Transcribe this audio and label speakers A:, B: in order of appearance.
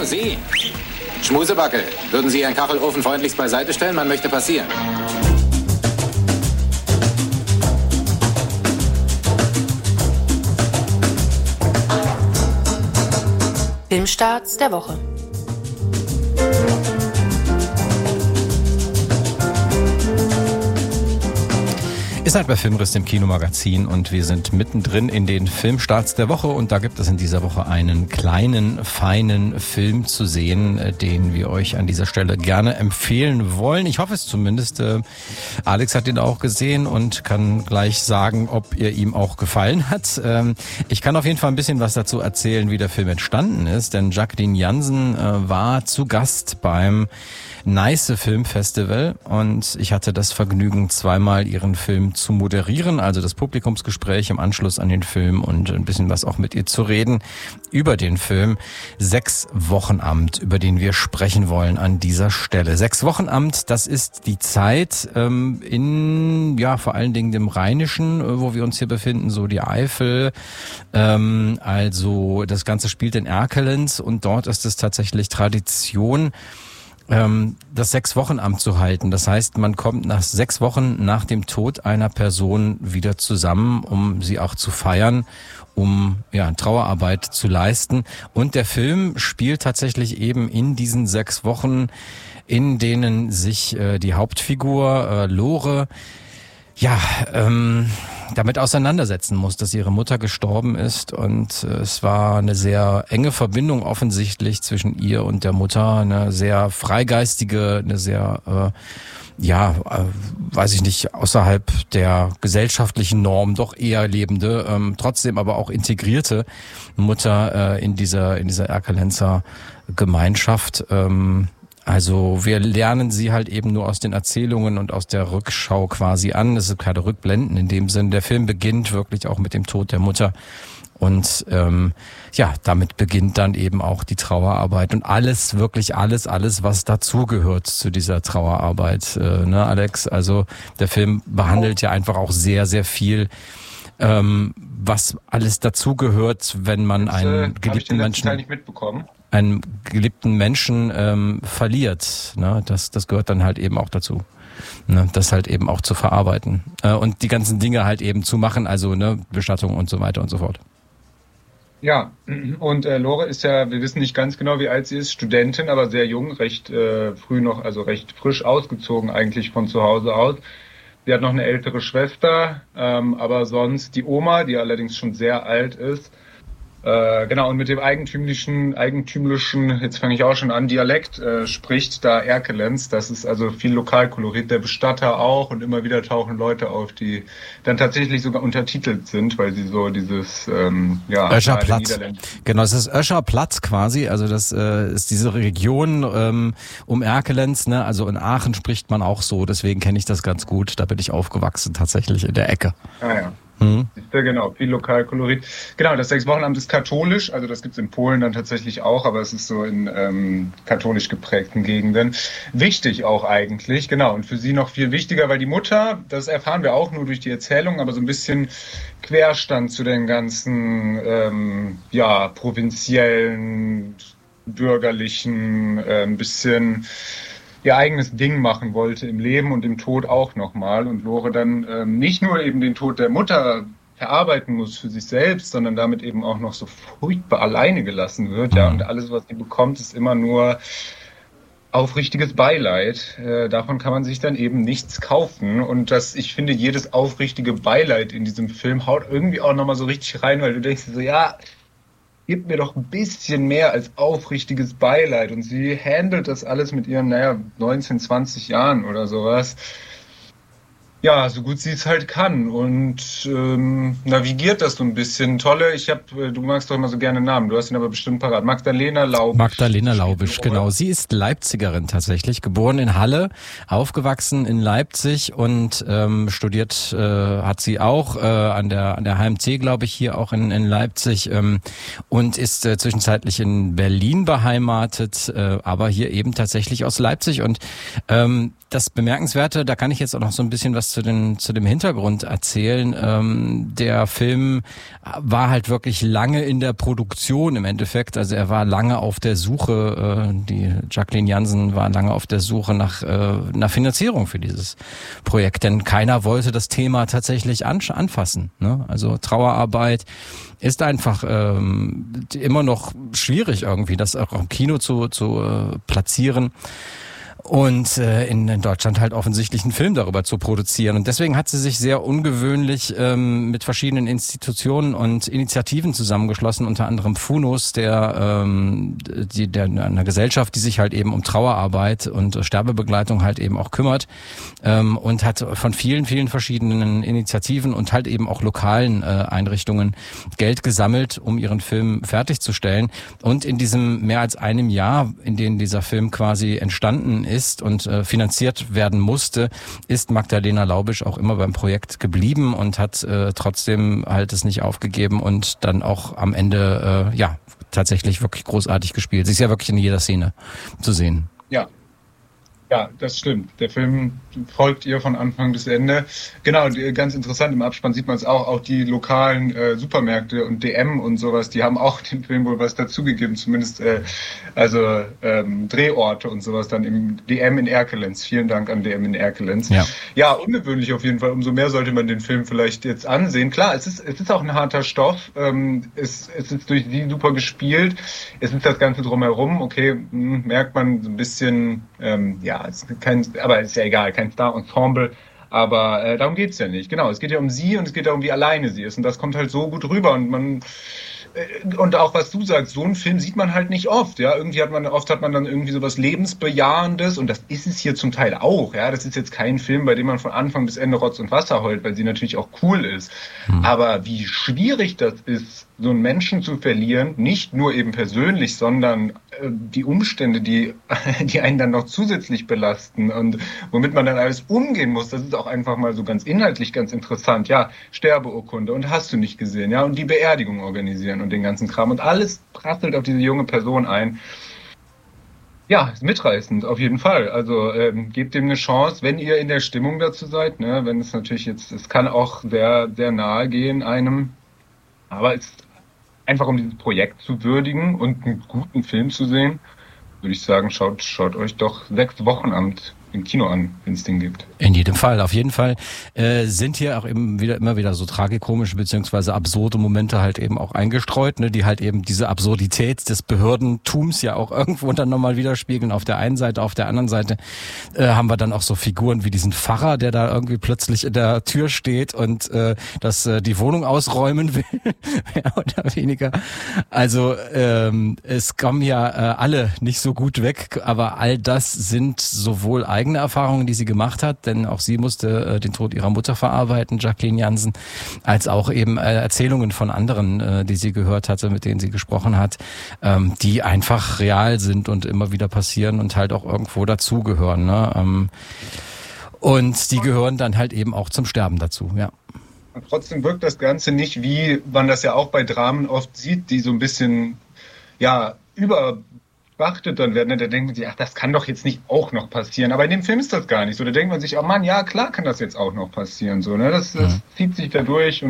A: Sie, Schmusebacke, würden Sie Ihren Kachelofen freundlichst beiseite stellen? Man möchte passieren.
B: Filmstarts der Woche.
C: Ihr seid bei Filmriss, dem Kinomagazin, und wir sind mittendrin in den Filmstarts der Woche, und da gibt es in dieser Woche einen kleinen, feinen Film zu sehen, den wir euch an dieser Stelle gerne empfehlen wollen. Ich hoffe es zumindest. Alex hat ihn auch gesehen und kann gleich sagen, ob er ihm auch gefallen hat. Ich kann auf jeden Fall ein bisschen was dazu erzählen, wie der Film entstanden ist, denn Jacqueline Jansen war zu Gast beim Nice Filmfestival und ich hatte das Vergnügen, zweimal ihren Film zu moderieren, also das Publikumsgespräch im Anschluss an den Film und ein bisschen was auch mit ihr zu reden über den Film 6 Wochenamt, über den wir sprechen wollen an dieser Stelle. 6 Wochenamt, das ist die Zeit in, ja, vor allen Dingen dem Rheinischen, wo wir uns hier befinden, so die Eifel, also das Ganze spielt in Erkelenz und dort ist es tatsächlich Tradition, das 6-Wochenamt zu halten. Das heißt, man kommt nach 6 Wochen nach dem Tod einer Person wieder zusammen, um sie auch zu feiern, um Trauerarbeit zu leisten. Und der Film spielt tatsächlich eben in diesen 6 Wochen, in denen sich die Hauptfigur Lore damit auseinandersetzen muss, dass ihre Mutter gestorben ist, und es war eine sehr enge Verbindung offensichtlich zwischen ihr und der Mutter, eine sehr freigeistige, eine sehr weiß ich nicht, außerhalb der gesellschaftlichen Norm doch eher lebende, trotzdem aber auch integrierte Mutter in dieser Erkelenzer Gemeinschaft. Also wir lernen sie halt eben nur aus den Erzählungen und aus der Rückschau quasi an. Es sind keine Rückblenden in dem Sinn. Der Film beginnt wirklich auch mit dem Tod der Mutter. Und damit beginnt dann eben auch die Trauerarbeit und alles, wirklich alles, was dazugehört zu dieser Trauerarbeit, Alex? Also der Film behandelt ja einfach auch sehr, sehr viel, was alles dazugehört, wenn man einen geliebten Menschen
D: nicht mitbekommen.
C: Einen geliebten Menschen verliert. Ne? Das gehört dann halt eben auch dazu. Ne? Das halt eben auch zu verarbeiten. Und die ganzen Dinge halt eben zu machen, also Bestattung und so weiter und so fort.
D: Ja, und Lore ist ja, wir wissen nicht ganz genau, wie alt sie ist, Studentin, aber sehr jung, recht früh noch, also recht frisch ausgezogen eigentlich von zu Hause aus. Sie hat noch eine ältere Schwester, aber sonst die Oma, die allerdings schon sehr alt ist. Und mit dem eigentümlichen, jetzt fange ich auch schon an, Dialekt spricht da Erkelenz. Das ist also viel Lokalkolorit, der Bestatter auch, und immer wieder tauchen Leute auf, die dann tatsächlich sogar untertitelt sind, weil sie so dieses,
C: Öscherplatz. Genau, es ist Öscherplatz quasi, also das ist diese Region um Erkelenz, ne? Also in Aachen spricht man auch so, deswegen kenne ich das ganz gut, da bin ich aufgewachsen tatsächlich in der Ecke.
D: Ah ja. Genau, viel Lokalkolorit. Genau, das 6-Wochenamt ist katholisch, also das gibt's in Polen dann tatsächlich auch, aber es ist so in katholisch geprägten Gegenden. Wichtig auch eigentlich, genau, und für sie noch viel wichtiger, weil die Mutter, das erfahren wir auch nur durch die Erzählung, aber so ein bisschen Querstand zu den ganzen, provinziellen, bürgerlichen, ein bisschen ihr eigenes Ding machen wollte im Leben und im Tod auch nochmal, und Lore dann nicht nur eben den Tod der Mutter verarbeiten muss für sich selbst, sondern damit eben auch noch so furchtbar alleine gelassen wird, und alles, was sie bekommt, ist immer nur aufrichtiges Beileid. Davon kann man sich dann eben nichts kaufen, und ich finde, jedes aufrichtige Beileid in diesem Film haut irgendwie auch nochmal so richtig rein, weil du denkst so, gib mir doch ein bisschen mehr als aufrichtiges Beileid. Und sie handelt das alles mit ihren, 19, 20 Jahren oder sowas. Ja, so gut sie es halt kann, und navigiert das so ein bisschen. Du magst doch immer so gerne Namen, du hast ihn aber bestimmt parat. Magdalena Laubisch,
C: genau. Sie ist Leipzigerin tatsächlich, geboren in Halle, aufgewachsen in Leipzig und studiert hat sie auch an der HMC, glaube ich, hier auch in Leipzig, und ist zwischenzeitlich in Berlin beheimatet, aber hier eben tatsächlich aus Leipzig, und Das Bemerkenswerte, da kann ich jetzt auch noch so ein bisschen was zu dem Hintergrund erzählen. Der Film war halt wirklich lange in der Produktion im Endeffekt. Also er war lange auf der Suche, die Jacqueline Jansen war lange auf der Suche nach einer Finanzierung für dieses Projekt. Denn keiner wollte das Thema tatsächlich anfassen. Ne? Also Trauerarbeit ist einfach immer noch schwierig irgendwie, das auch im Kino zu platzieren. Und in Deutschland halt offensichtlich einen Film darüber zu produzieren. Und deswegen hat sie sich sehr ungewöhnlich mit verschiedenen Institutionen und Initiativen zusammengeschlossen, unter anderem FUNUS, einer Gesellschaft, die sich halt eben um Trauerarbeit und Sterbebegleitung halt eben auch kümmert, und hat von vielen, vielen verschiedenen Initiativen und halt eben auch lokalen Einrichtungen Geld gesammelt, um ihren Film fertigzustellen. Und in diesem mehr als einem Jahr, in dem dieser Film quasi entstanden ist und finanziert werden musste, ist Magdalena Laubisch auch immer beim Projekt geblieben und hat trotzdem halt es nicht aufgegeben und dann auch am Ende tatsächlich wirklich großartig gespielt. Sie ist ja wirklich in jeder Szene zu sehen.
D: Ja, das stimmt. Der Film folgt ihr von Anfang bis Ende. Genau, ganz interessant, im Abspann sieht man es auch die lokalen Supermärkte und DM und sowas, die haben auch dem Film wohl was dazugegeben, zumindest Drehorte und sowas dann im DM in Erkelenz. Vielen Dank an DM in Erkelenz. Ja, ungewöhnlich auf jeden Fall. Umso mehr sollte man den Film vielleicht jetzt ansehen. Klar, es ist auch ein harter Stoff. Es ist durch sie super gespielt. Es ist das Ganze drumherum. Okay, merkt man so ein bisschen, aber ist ja egal, kein Star-Ensemble, aber darum geht's ja nicht. Genau, es geht ja um sie und es geht darum, wie alleine sie ist und das kommt halt so gut rüber und auch was du sagst, so einen Film sieht man halt nicht oft, ja, oft hat man dann irgendwie sowas Lebensbejahendes und das ist es hier zum Teil auch, ja, das ist jetzt kein Film, bei dem man von Anfang bis Ende Rotz und Wasser heult, weil sie natürlich auch cool ist, aber wie schwierig das ist, so einen Menschen zu verlieren, nicht nur eben persönlich, sondern die Umstände, die einen dann noch zusätzlich belasten und womit man dann alles umgehen muss, das ist auch einfach mal so ganz inhaltlich ganz interessant. Ja, Sterbeurkunde und hast du nicht gesehen, ja, und die Beerdigung organisieren und den ganzen Kram und alles prasselt auf diese junge Person ein. Ja, ist mitreißend, auf jeden Fall. Also gebt dem eine Chance, wenn ihr in der Stimmung dazu seid, ne, wenn es natürlich es kann auch sehr, sehr nahe gehen einem, aber es einfach um dieses Projekt zu würdigen und einen guten Film zu sehen, würde ich sagen, schaut euch doch 6 Wochenamt im Kino an, wenn es den gibt.
C: In jedem Fall, auf jeden Fall sind hier auch immer wieder so tragikomische beziehungsweise absurde Momente halt eben auch eingestreut, ne, die halt eben diese Absurdität des Behördentums ja auch irgendwo dann nochmal widerspiegeln. Auf der einen Seite, auf der anderen Seite haben wir dann auch so Figuren wie diesen Pfarrer, der da irgendwie plötzlich in der Tür steht und die Wohnung ausräumen will, mehr oder weniger. Also es kommen ja alle nicht so gut weg, aber all das sind sowohl eigene Erfahrungen, die sie gemacht hat, denn auch sie musste den Tod ihrer Mutter verarbeiten, Jacqueline Jansen, als auch eben Erzählungen von anderen, die sie gehört hatte, mit denen sie gesprochen hat, die einfach real sind und immer wieder passieren und halt auch irgendwo dazugehören. Ne? Und die gehören dann halt eben auch zum Sterben dazu, ja.
D: Und trotzdem wirkt das Ganze nicht, wie man das ja auch bei Dramen oft sieht, die so ein bisschen, überbeachtet dann werden. Da denkt man sich, ach, das kann doch jetzt nicht auch noch passieren. Aber in dem Film ist das gar nicht so. Da denkt man sich, oh Mann, ja, klar kann das jetzt auch noch passieren. So, ne? Das zieht sich da durch.